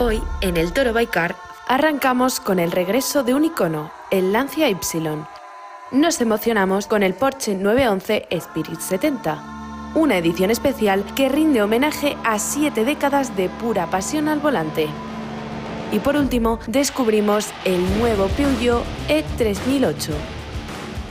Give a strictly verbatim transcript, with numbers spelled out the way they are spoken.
Hoy, en el Toro by Car, arrancamos con el regreso de un icono, el Lancia Y. Nos emocionamos con el Porsche nueve once Spirit setenta, una edición especial que rinde homenaje a siete décadas de pura pasión al volante. Y por último, descubrimos el nuevo Peugeot E tres mil ocho,